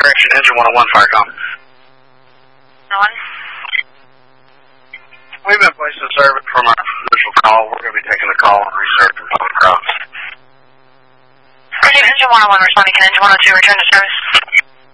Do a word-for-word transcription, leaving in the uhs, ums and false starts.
correction, engine one oh one, Firecom. one? We've been placed in service from our initial call. We're going to be taking a call and research from public crops. Engine one oh one responding, can engine one oh two return to service?